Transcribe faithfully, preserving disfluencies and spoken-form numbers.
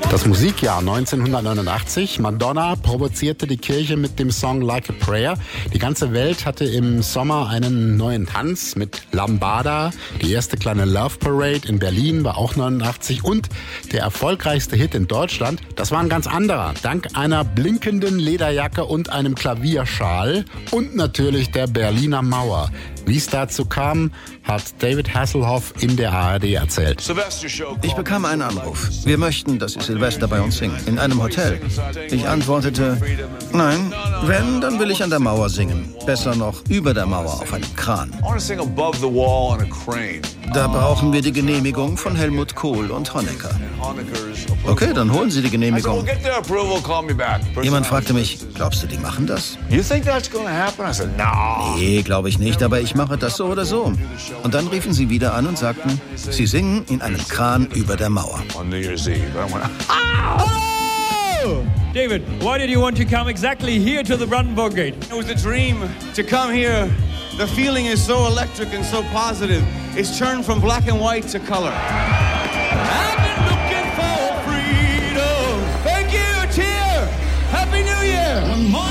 Das Musikjahr neunzehnhundertneunundachtzig. Madonna provozierte die Kirche mit dem Song Like a Prayer. Die ganze Welt hatte im Sommer einen neuen Tanz mit Lambada. Die erste kleine Love Parade in Berlin war auch neunundachtzig. Und der erfolgreichste Hit in Deutschland, das war ein ganz anderer. Dank einer blinkenden Lederjacke und einem Klavierschal und natürlich der Berliner Mauer. Wie es dazu kam, hat David Hasselhoff in der A R D erzählt. Ich bekam einen Anruf. Wir möchten, dass Sie Silvester bei uns singen. In einem Hotel. Ich antwortete, nein, wenn, dann will ich an der Mauer singen. Besser noch über der Mauer auf einem Kran. Da brauchen wir die Genehmigung von Helmut Kohl und Honecker. Okay, dann holen Sie die Genehmigung. Jemand fragte mich, glaubst du, die machen das? Nee, glaube ich nicht, aber ich mache das so oder so. Und dann riefen sie wieder an und sagten, sie singen in einem Kran über der Mauer. Oh! David, why did you want to come exactly here to the Brandenburg Gate? It was a dream to come here. The feeling is so electric and so positive. It's turned from black and white to color.